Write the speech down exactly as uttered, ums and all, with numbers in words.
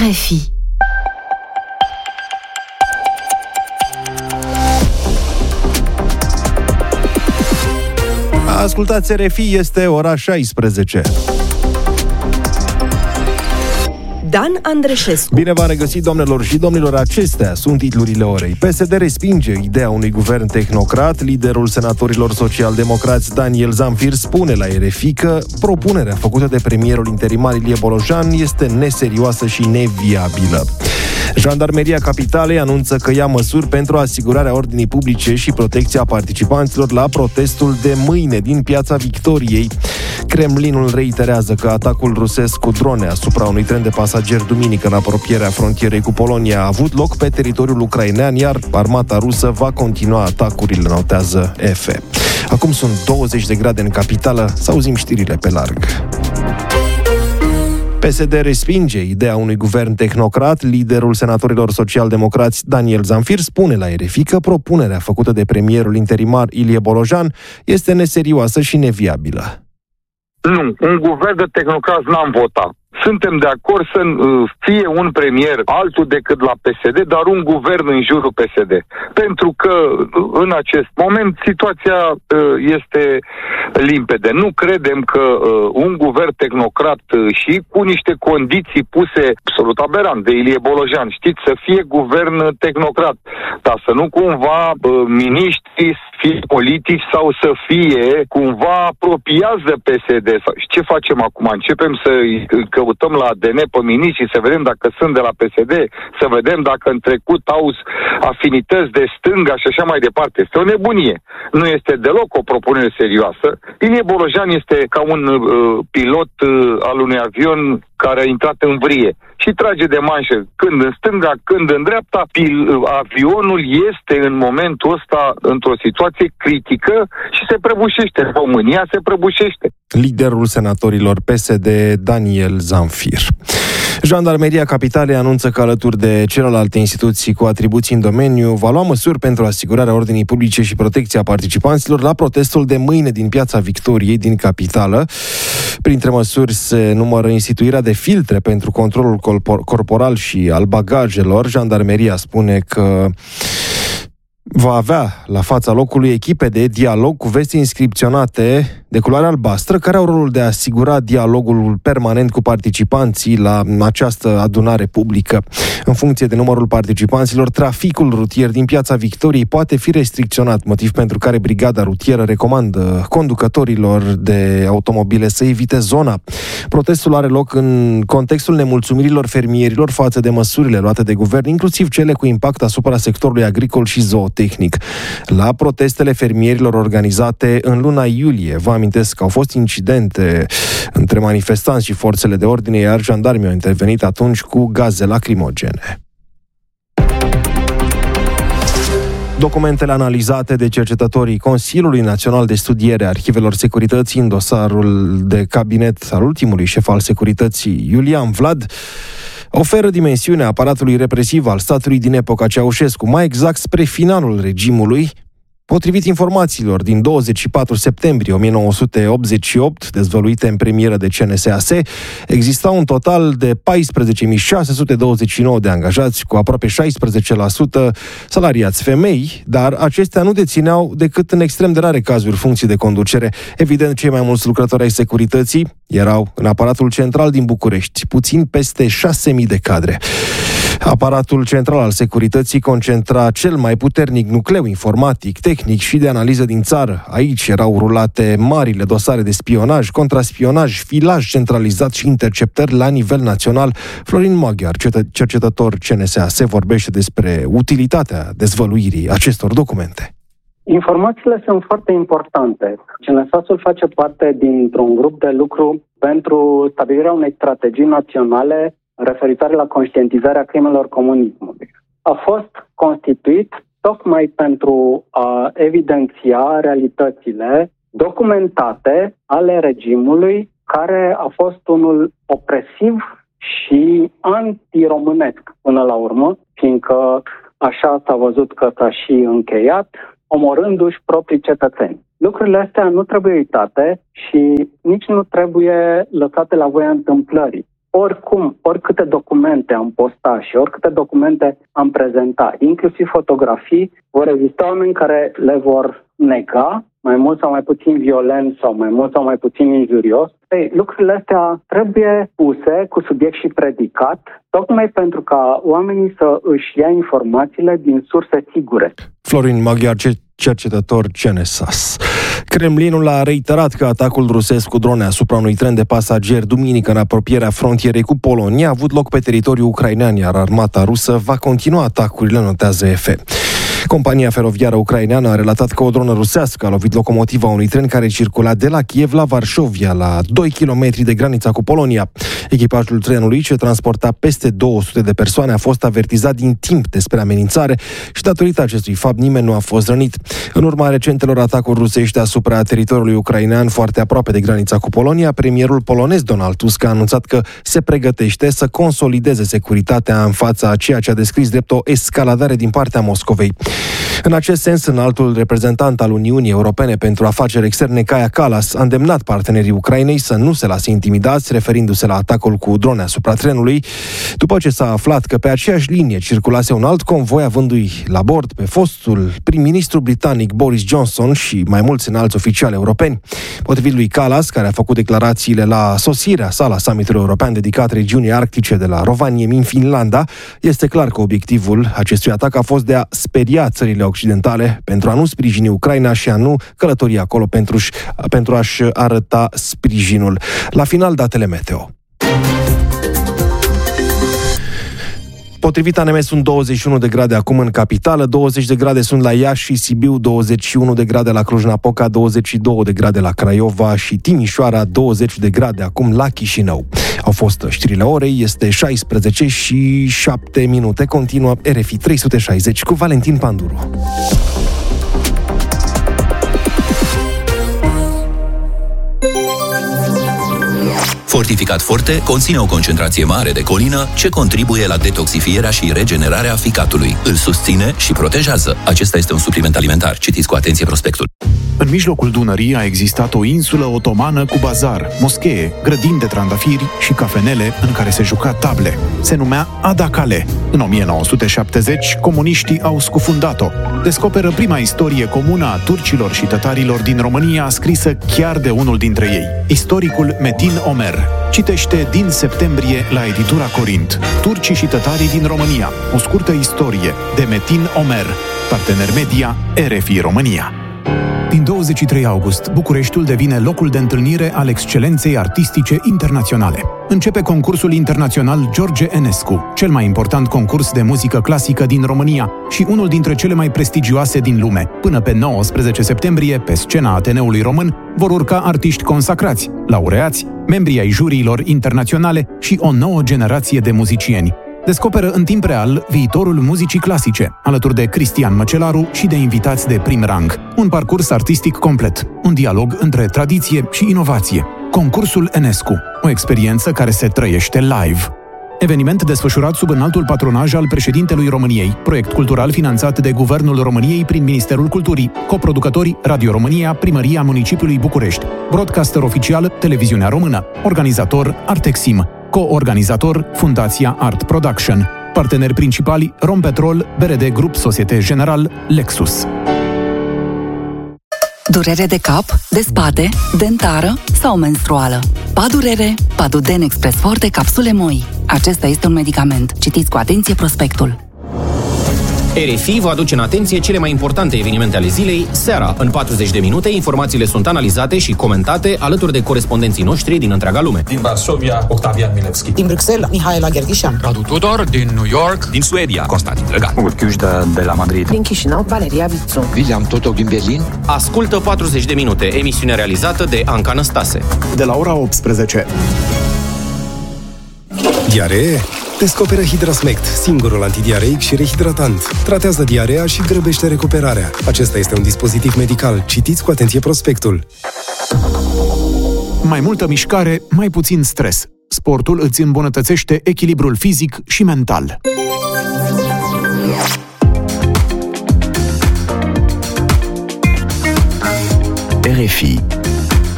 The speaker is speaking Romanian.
R F I. Ascultați R F I, este ora șaisprezece. Dan Andreșescu. Bine v-am regăsit, doamnelor și domnilor, acestea sunt titlurile orei. P S D respinge ideea unui guvern tehnocrat. Liderul senatorilor social-democrați Daniel Zamfir spune la R F I că propunerea făcută de premierul interimar Ilie Bolojan este neserioasă și neviabilă. Jandarmeria Capitalei anunță că ia măsuri pentru asigurarea ordinii publice și protecția participanților la protestul de mâine din Piața Victoriei. Kremlinul reiterează că atacul rusesc cu drone asupra unui tren de pasageri duminică în apropierea frontierei cu Polonia a avut loc pe teritoriul ucrainean, iar armata rusă va continua atacurile, notează E F E. Acum sunt douăzeci de grade în capitală, să auzim știrile pe larg. P S D respinge ideea unui guvern tehnocrat. Liderul senatorilor social-democrați Daniel Zamfir spune la R F I că propunerea făcută de premierul interimar Ilie Bolojan este neserioasă și neviabilă. Nu, un guvern de tehnocrați n-am votat. Suntem de acord să fie un premier altul decât la P S D, dar un guvern în jurul P S D. Pentru că în acest moment situația este limpede. Nu credem că un guvern tehnocrat și cu niște condiții puse absolut aberant de Ilie Bolojan, știți, să fie guvern tehnocrat, dar să nu cumva miniștri fie politici sau să fie cumva apropiați de P S D. Și ce facem acum? Începem să căutăm la A D N pe miniștri, să vedem dacă sunt de la P S D, să vedem dacă în trecut au afinități de stânga și așa mai departe. Este o nebunie. Nu este deloc o propunere serioasă. Ilie Bolojan este ca un uh, pilot uh, al unui avion care a intrat în vrie și trage de manșă când în stânga, când în dreapta. Pil- avionul este în momentul ăsta într-o situație critică și se prăbușește. România se prăbușește. Liderul senatorilor P S D Daniel Zamfir. Jandarmeria Capitalei anunță că alături de celelalte instituții cu atribuții în domeniu va lua măsuri pentru asigurarea ordinii publice și protecția participanților la protestul de mâine din Piața Victoriei din capitală. Printre măsuri se numără instituirea de filtre pentru controlul corporal și al bagajelor. Jandarmeria spune că va avea la fața locului echipe de dialog cu veste inscripționate de culoare albastră, care au rolul de a asigura dialogul permanent cu participanții la această adunare publică. În funcție de numărul participanților, traficul rutier din Piața Victoriei poate fi restricționat, motiv pentru care Brigada Rutieră recomandă conducătorilor de automobile să evite zona. Protestul are loc în contextul nemulțumirilor fermierilor față de măsurile luate de guvern, inclusiv cele cu impact asupra sectorului agricol și zootehnic. La protestele fermierilor organizate în luna iulie, vă amintesc că au fost incidente între manifestanți și forțele de ordine, iar jandarmii au intervenit atunci cu gaze lacrimogene. Documentele analizate de cercetătorii Consiliului Național de Studiere a Arhivelor Securității în dosarul de cabinet al ultimului șef al securității, Iulian Vlad, oferă dimensiunea aparatului represiv al statului din epoca Ceaușescu, mai exact spre finalul regimului. Potrivit informațiilor din douăzeci și patru septembrie o mie nouă sute optzeci și opt, dezvăluite în premieră de C N S A S, exista un total de paisprezece mii șase sute douăzeci și nouă de angajați, cu aproape șaisprezece la sută salariați femei, dar acestea nu dețineau decât în extrem de rare cazuri funcții de conducere. Evident, cei mai mulți lucrători ai securității erau în aparatul central din București, puțin peste șase mii de cadre. Aparatul central al securității concentra cel mai puternic nucleu informatic, tehnic și de analiză din țară. Aici erau rulate marile dosare de spionaj, contraspionaj, filaj centralizat și interceptări la nivel național. Florin Maghiar, cercetător C N S A S, vorbește despre utilitatea dezvăluirii acestor documente. Informațiile sunt foarte importante. C N S A S-ul face parte dintr-un grup de lucru pentru stabilirea unei strategii naționale referitoare la conștientizarea crimelor comunismului. A fost constituit tocmai pentru a evidenția realitățile documentate ale regimului, care a fost unul opresiv și antiromânesc până la urmă, fiindcă așa s-a văzut că s-a și încheiat, omorându-și proprii cetățeni. Lucrurile astea nu trebuie uitate și nici nu trebuie lăsate la voia întâmplării. oricum, oricâte documente am postat și oricâte documente am prezentat, inclusiv fotografii, vor exista oameni care le vor nega, mai mult sau mai puțin violent sau mai mult sau mai puțin injurios. Ei, lucrurile astea trebuie puse cu subiect și predicat, tocmai pentru ca oamenii să își ia informațiile din surse sigure. Florin Maghiar, cercetător C N S A S. Kremlinul a reiterat că atacul rusesc cu drone asupra unui tren de pasageri duminică în apropierea frontierei cu Polonia a avut loc pe teritoriul ucrainean, iar armata rusă va continua atacurile, notează E F. Compania feroviară ucraineană a relatat că o dronă rusească a lovit locomotiva unui tren care circula de la Kiev la Varșovia, la doi kilometri de granița cu Polonia. Echipajul trenului, ce transporta peste două sute de persoane, a fost avertizat din timp despre amenințare și datorită acestui fapt nimeni nu a fost rănit. În urma recentelor atacuri rusești asupra teritoriului ucrainean foarte aproape de granița cu Polonia, premierul polonez Donald Tusk a anunțat că se pregătește să consolideze securitatea în fața a ceea ce a descris drept o escaladare din partea Moscovei. În acest sens, înaltul reprezentant al Uniunii Europene pentru Afaceri Externe, Kaja Kallas, a îndemnat partenerii Ucrainei să nu se lase intimidați, referindu-se la atacul cu drone asupra trenului, după ce s-a aflat că pe aceeași linie circulase un alt convoi, avându-i la bord pe fostul prim-ministru britanic Boris Johnson și mai mulți înalți oficiali europeni. Potrivit lui Kallas, care a făcut declarațiile la sosirea sa la summitul european dedicat regiunii arctice de la Rovaniemi, în Finlanda, este clar că obiectivul acestui atac a fost de a speria țările occidentale pentru a nu sprijini Ucraina și a nu călători acolo pentru, pentru a-și arăta sprijinul. La final, datele meteo. Potrivit A N M sunt douăzeci și unu de grade acum în capitală, douăzeci de grade sunt la Iași și Sibiu, douăzeci și unu de grade la Cluj-Napoca, douăzeci și două de grade la Craiova și Timișoara, douăzeci de grade acum la Chișinău. Au fost știrile orei, este șaisprezece și șapte minute, continuă R F I trei sute șaizeci cu Valentin Panduru. Fortificat Forte conține o concentrație mare de colină ce contribuie la detoxifierea și regenerarea ficatului. Îl susține și protejează. Acesta este un supliment alimentar. Citiți cu atenție prospectul. În mijlocul Dunării a existat o insulă otomană cu bazar, moschee, grădini de trandafiri și cafenele în care se juca table. Se numea Ada Cale. În o mie nouă sute șaptezeci, comuniștii au scufundat-o. Descoperă prima istorie comună a turcilor și tătarilor din România, scrisă chiar de unul dintre ei, istoricul Metin Omer. Citește din septembrie la editura Corint. Turcii și tătarii din România. O scurtă istorie de Metin Omer. Partener media R F I România. Din douăzeci și trei august, Bucureștiul devine locul de întâlnire al excelenței artistice internaționale. Începe concursul internațional George Enescu, cel mai important concurs de muzică clasică din România și unul dintre cele mai prestigioase din lume. Până pe nouăsprezece septembrie, pe scena Ateneului Român, vor urca artiști consacrați, laureați, membrii ai juriilor internaționale și o nouă generație de muzicieni. Descoperă în timp real viitorul muzicii clasice, alături de Cristian Măcelaru și de invitați de prim rang. Un parcurs artistic complet, un dialog între tradiție și inovație. Concursul Enescu, o experiență care se trăiește live. Eveniment desfășurat sub înaltul patronaj al președintelui României, proiect cultural finanțat de Guvernul României prin Ministerul Culturii, coproducători Radio România, Primăria Municipiului București, broadcaster oficial Televiziunea Română, organizator Artexim, co-organizator Fundația Art Production, parteneri principali Rompetrol, B R D Grup Societe General, Lexus. Durere de cap, de spate, dentară sau menstruală. Padurere, Paduden Express Forte Capsule Moi. Acesta este un medicament. Citiți cu atenție prospectul. R F I vă aduce în atenție cele mai importante evenimente ale zilei, seara. În patruzeci de minute, informațiile sunt analizate și comentate alături de corespondenții noștri din întreaga lume. Din Varsovia, Octavian Milevski. Din Bruxelles, Mihaela Gherghișan. Radu Tudor, din New York. Din Suedia, Constantin Drăgan. Urchiușda de la Madrid. Din Chișinău, Valeria Vițu. William Totoc din Berlin. Ascultă patruzeci de minute, emisiune realizată de Anca Năstase. De la ora optsprezece. Diaree? Descoperă Hidrasmect, singurul antidiareic și rehidratant. Tratează diarea și grăbește recuperarea. Acesta este un dispozitiv medical. Citiți cu atenție prospectul. Mai multă mișcare, mai puțin stres. Sportul îți îmbunătățește echilibrul fizic și mental. R F I